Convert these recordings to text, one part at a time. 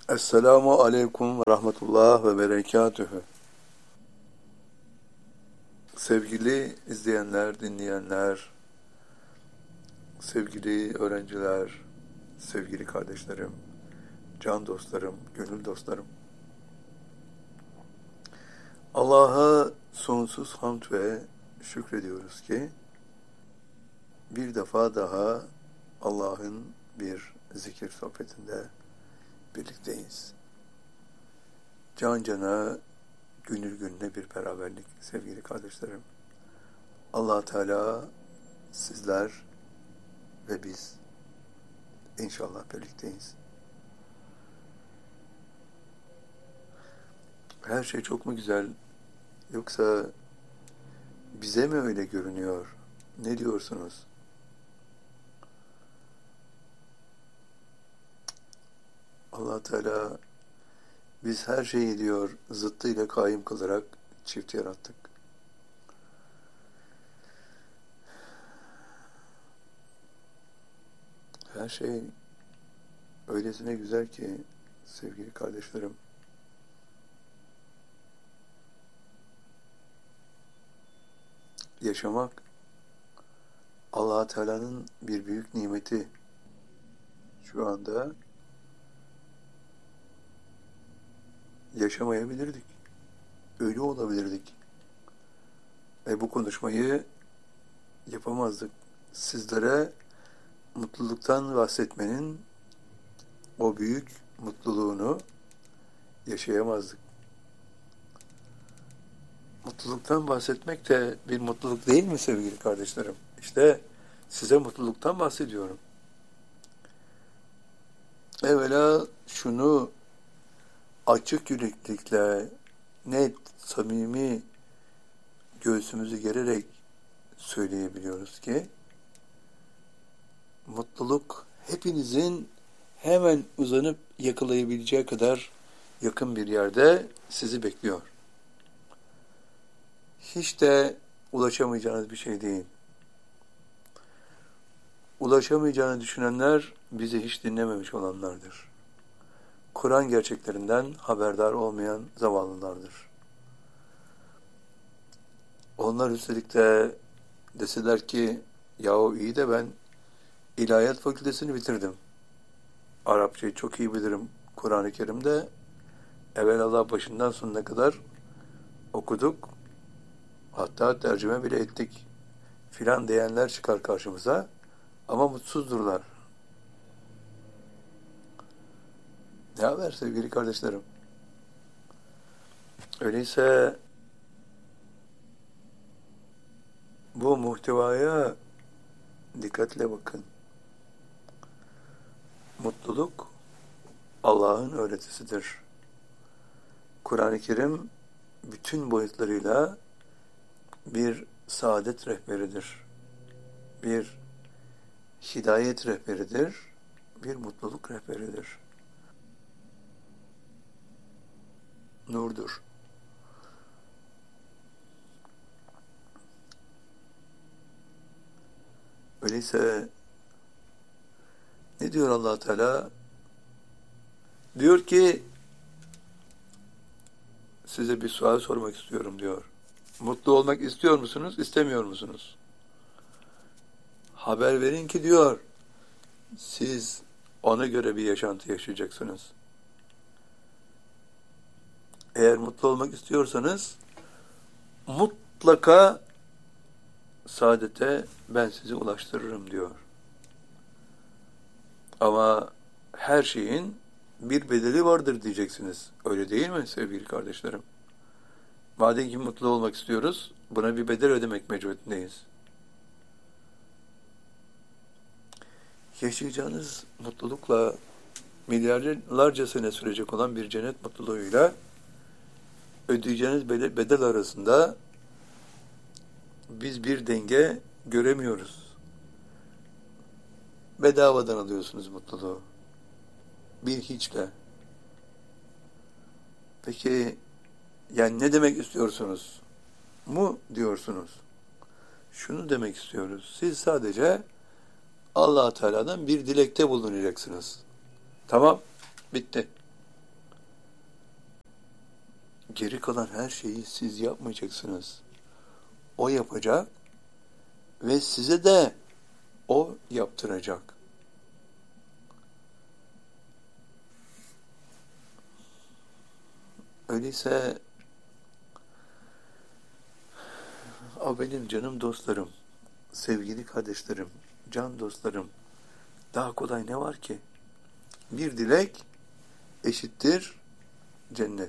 Esselamu aleyküm ve rahmetullah ve berekatühü. Sevgili izleyenler, dinleyenler, sevgili öğrenciler, sevgili kardeşlerim, can dostlarım, gönül dostlarım. Allah'a sonsuz hamd ve şükrediyoruz ki bir defa daha Allah'ın bir zikir sohbetinde birlikteyiz. Can cana, gönül gönüle bir beraberlik sevgili kardeşlerim. Allah Teala sizler ve biz inşallah birlikteyiz. Her şey çok mu güzel, yoksa bize mi öyle görünüyor? Ne diyorsunuz? Allah Teala biz her şeyi diyor zıttıyla kaim kılarak çift yarattık. Her şey öylesine güzel ki sevgili kardeşlerim. Yaşamak Allah Teala'nın bir büyük nimeti. Şu anda yaşamayabilirdik. Ölü olabilirdik. Ve bu konuşmayı yapamazdık. Sizlere mutluluktan bahsetmenin o büyük mutluluğunu yaşayamazdık. Mutluluktan bahsetmek de bir mutluluk değil mi sevgili kardeşlerim? İşte size mutluluktan bahsediyorum. Evvela şunu açık yüreklilikle, net, samimi göğsümüzü gererek söyleyebiliyoruz ki mutluluk hepinizin hemen uzanıp yakalayabileceği kadar yakın bir yerde sizi bekliyor. Hiç de ulaşamayacağınız bir şey değil. Ulaşamayacağını düşünenler bizi hiç dinlememiş olanlardır. Kur'an gerçeklerinden haberdar olmayan zavallılardır. Onlar üstelik de deseler ki yahu iyi de ben İlahiyat Fakültesini bitirdim. Arapçayı çok iyi bilirim. Kur'an-ı Kerim'de evvelallah başından sonuna kadar okuduk. Hatta tercüme bile ettik filan diyenler çıkar karşımıza ama mutsuzdurlar. Ne haber sevgili kardeşlerim? Öyleyse bu muhtevaya dikkatle bakın. Mutluluk Allah'ın öğretisidir. Kur'an-ı Kerim bütün boyutlarıyla bir saadet rehberidir. Bir hidayet rehberidir. Bir mutluluk rehberidir. Nurdur. Öyleyse ne diyor Allah Teala? Diyor ki size bir sual sormak istiyorum diyor. Mutlu olmak istiyor musunuz, istemiyor musunuz? Haber verin ki diyor, siz ona göre bir yaşantı yaşayacaksınız. Eğer mutlu olmak istiyorsanız mutlaka saadete ben sizi ulaştırırım diyor. Ama her şeyin bir bedeli vardır diyeceksiniz. Öyle değil mi sevgili kardeşlerim? Madem ki mutlu olmak istiyoruz, buna bir bedel ödemek mecburiyetindeyiz. Yaşayacağınız mutlulukla milyarlarca sene sürecek olan bir cennet mutluluğuyla ödeyeceğiniz bedel arasında biz bir denge göremiyoruz. Bedavadan alıyorsunuz mutluluğu. Bir hiçle. Peki yani ne demek istiyorsunuz? Mu diyorsunuz? Şunu demek istiyoruz. Siz sadece Allah Teala'dan bir dilekte bulunacaksınız. Tamam, bitti. Geri kalan her şeyi siz yapmayacaksınız. O yapacak ve size de o yaptıracak. Öyleyse o benim canım dostlarım, sevgili kardeşlerim, can dostlarım, daha kolay ne var ki? Bir dilek eşittir cennet.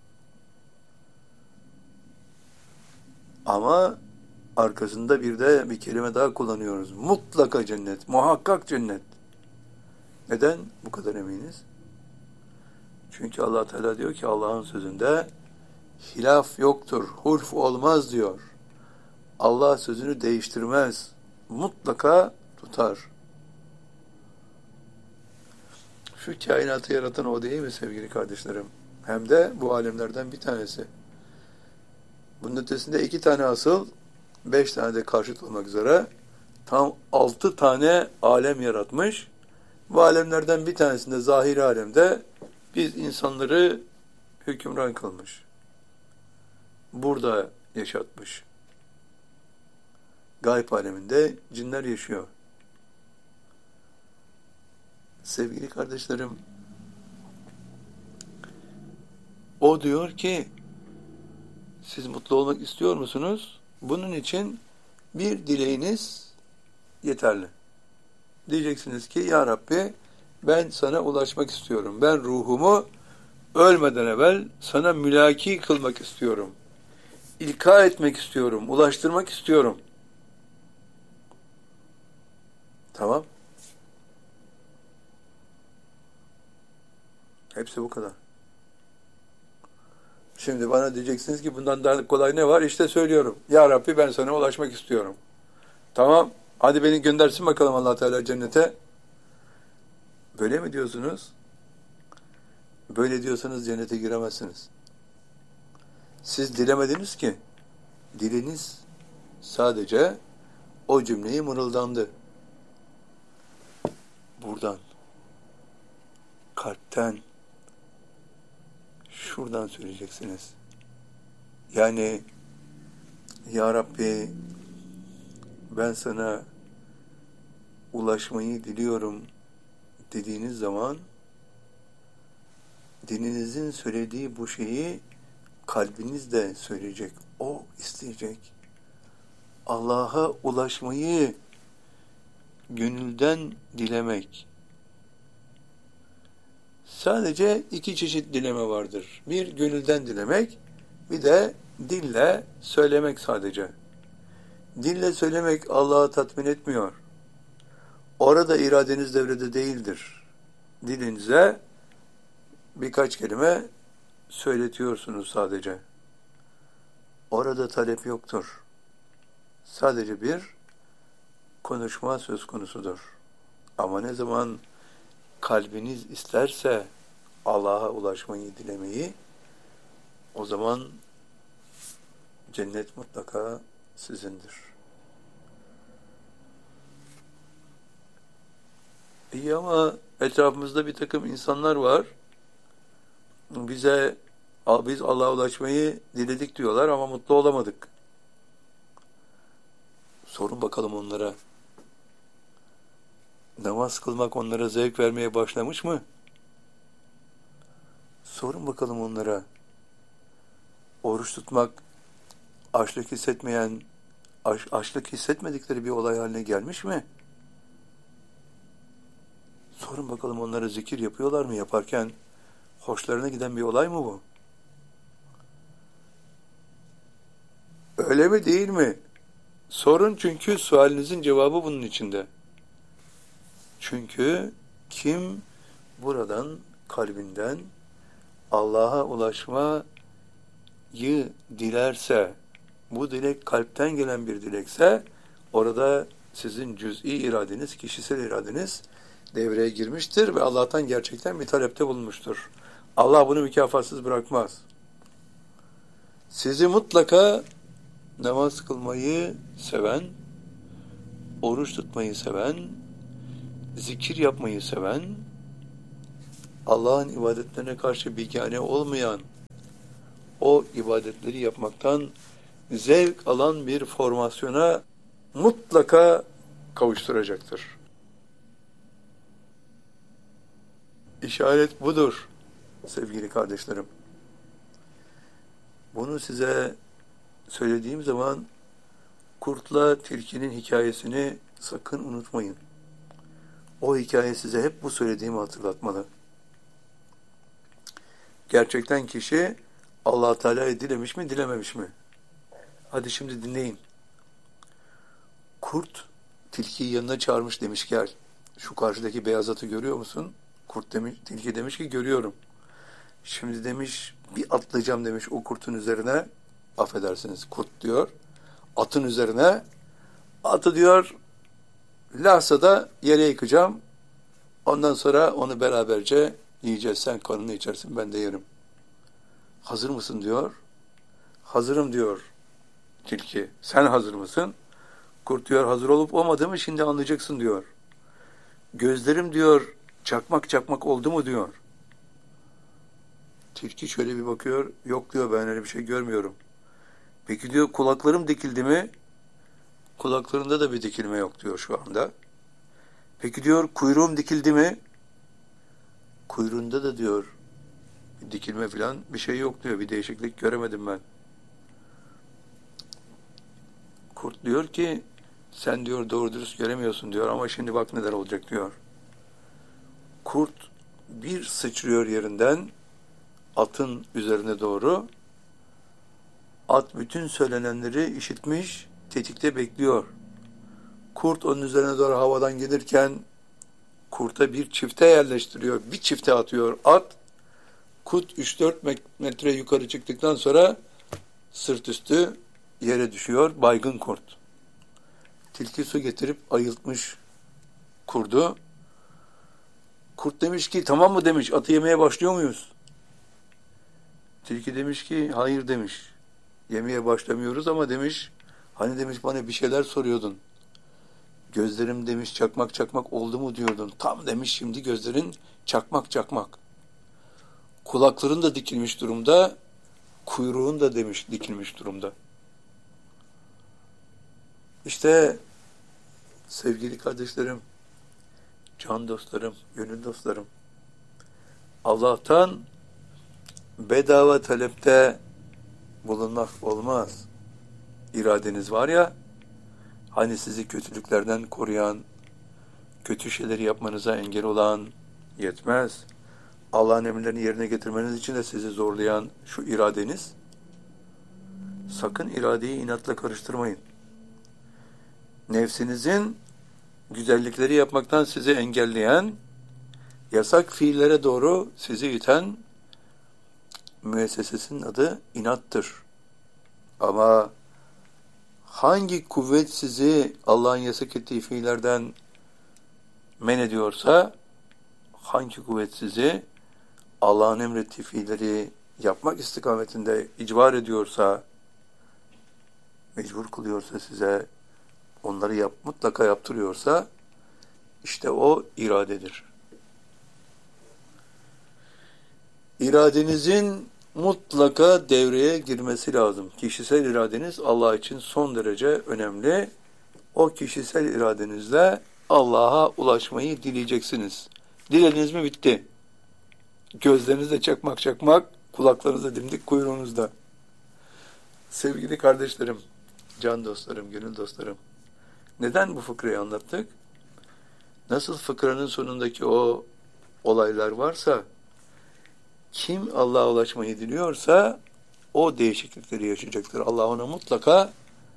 Ama arkasında bir kelime daha kullanıyoruz. Mutlaka cennet, muhakkak cennet. Neden bu kadar eminiz? Çünkü Allah Teala diyor ki Allah'ın sözünde hilaf yoktur, hulf olmaz diyor. Allah sözünü değiştirmez. Mutlaka tutar. Şu kainatı yaratan o değil mi sevgili kardeşlerim? Hem de bu alemlerden bir tanesi. Bunun ötesinde 2 tane asıl, 5 tane de karşıt olmak üzere tam 6 tane alem yaratmış. Bu alemlerden bir tanesinde zahiri alemde biz insanları hükümran kılmış. Burada yaşatmış. Gayb aleminde cinler yaşıyor. Sevgili kardeşlerim, o diyor ki siz mutlu olmak istiyor musunuz? Bunun için bir dileğiniz yeterli. Diyeceksiniz ki ya Rabbi ben sana ulaşmak istiyorum. Ben ruhumu ölmeden evvel sana mülaki kılmak istiyorum. İlka etmek istiyorum. Ulaştırmak istiyorum. Tamam. Hepsi bu kadar. Şimdi bana diyeceksiniz ki bundan daha kolay ne var? İşte söylüyorum. Ya Rabbi ben sana ulaşmak istiyorum. Tamam. Hadi beni göndersin bakalım Allah Teala cennete. Böyle mi diyorsunuz? Böyle diyorsanız cennete giremezsiniz. Siz dilemediniz ki. Diliniz sadece o cümleyi mırıldandı. Buradan, kalpten, şuradan söyleyeceksiniz. Yani ya Rabbi ben sana ulaşmayı diliyorum dediğiniz zaman dilinizin söylediği bu şeyi kalbiniz de söyleyecek. O isteyecek. Allah'a ulaşmayı gönülden dilemek. Sadece 2 çeşit dileme vardır. Bir gönülden dilemek, bir de dille söylemek sadece. Dille söylemek Allah'ı tatmin etmiyor. Orada iradeniz devrede değildir. Dilinize birkaç kelime söyletiyorsunuz sadece. Orada talep yoktur. Sadece bir konuşma söz konusudur. Ama ne zaman kalbiniz isterse Allah'a ulaşmayı, dilemeyi, o zaman cennet mutlaka sizindir. İyi ama etrafımızda bir takım insanlar var. Biz Allah'a ulaşmayı diledik diyorlar ama mutlu olamadık. Sorun bakalım onlara. Namaz kılmak onlara zevk vermeye başlamış mı? Sorun bakalım onlara. Oruç tutmak açlık hissetmedikleri bir olay haline gelmiş mi? Sorun bakalım onlara zikir yapıyorlar mı? Yaparken hoşlarına giden bir olay mı bu? Öyle mi değil mi? Sorun çünkü sualinizin cevabı bunun içinde. Çünkü kim buradan kalbinden Allah'a ulaşmayı dilerse, bu dilek kalpten gelen bir dilekse, orada sizin cüz'i iradeniz, kişisel iradeniz devreye girmiştir ve Allah'tan gerçekten bir talepte bulunmuştur. Allah bunu mükafatsız bırakmaz. Sizi mutlaka namaz kılmayı seven, oruç tutmayı seven, zikir yapmayı seven, Allah'ın ibadetlerine karşı bigane olmayan o ibadetleri yapmaktan zevk alan bir formasyona mutlaka kavuşturacaktır. İşaret budur sevgili kardeşlerim. Bunu size söylediğim zaman kurtla tilkinin hikayesini sakın unutmayın. O hikaye size hep bu söylediğimi hatırlatmalı. Gerçekten kişi Allah Teala'yı dilemiş mi, dilememiş mi? Hadi şimdi dinleyin. Kurt tilkiyi yanına çağırmış, demiş gel. Şu karşıdaki beyaz atı görüyor musun? Kurt demiş, tilki demiş ki görüyorum. Şimdi demiş bir atlayacağım demiş o kurtun üzerine. Affedersiniz kurt diyor. Atın üzerine. Atı diyor lahzada yere yıkacağım. Ondan sonra onu beraberce yiyeceğiz. Sen kanını içersin, ben de yerim. Hazır mısın diyor. Hazırım diyor tilki. Sen hazır mısın? Kurt diyor hazır olup olmadığımı şimdi anlayacaksın diyor. Gözlerim diyor çakmak çakmak oldu mu diyor. Tilki şöyle bir bakıyor. Yok diyor, ben öyle bir şey görmüyorum. Peki diyor kulaklarım dikildi mi? Kulaklarında da bir dikilme yok diyor şu anda. Peki diyor kuyruğum dikildi mi? Kuyruğunda da diyor bir dikilme falan bir şey yok diyor. Bir değişiklik göremedim ben. Kurt diyor ki sen diyor doğru dürüst göremiyorsun diyor ama şimdi bak neler olacak diyor. Kurt bir sıçrıyor yerinden atın üzerine doğru. At bütün söylenenleri işitmiş, tetikte bekliyor. Kurt onun üzerine doğru havadan gelirken kurta bir çifte yerleştiriyor. Bir çifte atıyor at. Kurt 3-4 metre yukarı çıktıktan sonra sırt üstü yere düşüyor. Baygın kurt. Tilki su getirip ayıltmış kurdu. Kurt demiş ki tamam mı demiş, atı yemeye başlıyor muyuz? Tilki demiş ki hayır demiş. Yemeye başlamıyoruz ama demiş hani demiş bana bir şeyler soruyordun. Gözlerim demiş çakmak çakmak oldu mu diyordun. Tam demiş şimdi gözlerin çakmak çakmak. Kulakların da dikilmiş durumda. Kuyruğun da demiş dikilmiş durumda. İşte sevgili kardeşlerim, can dostlarım, gönül dostlarım. Allah'tan bedava talepte bulunmak olmaz. İradeniz var ya, hani sizi kötülüklerden koruyan, kötü şeyleri yapmanıza engel olan yetmez. Allah'ın emirlerini yerine getirmeniz için de sizi zorlayan şu iradeniz, sakın iradeyi inatla karıştırmayın. Nefsinizin güzellikleri yapmaktan sizi engelleyen, yasak fiillere doğru sizi iten müessesesinin adı inattır. Ama hangi kuvvet sizi Allah'ın yasak ettiği fiillerden men ediyorsa, hangi kuvvet sizi Allah'ın emrettiği fiilleri yapmak istikametinde icbar ediyorsa, mecbur kılıyorsa size, onları mutlaka yaptırıyorsa, işte o iradedir. İradenizin mutlaka devreye girmesi lazım. Kişisel iradeniz Allah için son derece önemli. O kişisel iradenizle Allah'a ulaşmayı dileyeceksiniz. Dilediniz mi bitti. Gözlerinizde çakmak çakmak, kulaklarınızda dimdik, kuyruğunuzda. Sevgili kardeşlerim, can dostlarım, gönül dostlarım. Neden bu fıkrayı anlattık? Nasıl fıkranın sonundaki o olaylar varsa, kim Allah'a ulaşmayı diliyorsa o değişiklikleri yaşayacaktır. Allah ona mutlaka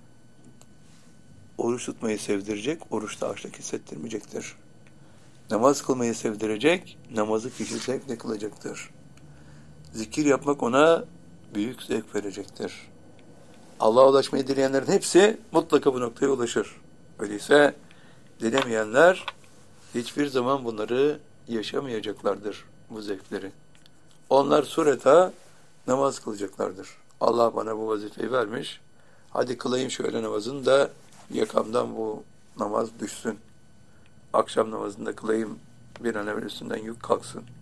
oruç tutmayı sevdirecek, oruçta açlık hissettirmeyecektir. Namaz kılmayı sevdirecek, namazı kişi zevkle kılacaktır. Zikir yapmak ona büyük zevk verecektir. Allah'a ulaşmayı dileyenlerin hepsi mutlaka bu noktaya ulaşır. Öyleyse dilemeyenler hiçbir zaman bunları yaşamayacaklardır, bu zevkleri. Onlar sureta namaz kılacaklardır. Allah bana bu vazifeyi vermiş. Hadi kılayım şöyle namazını da yakamdan bu namaz düşsün. Akşam namazında kılayım bir an evvel üstünden yük kalksın.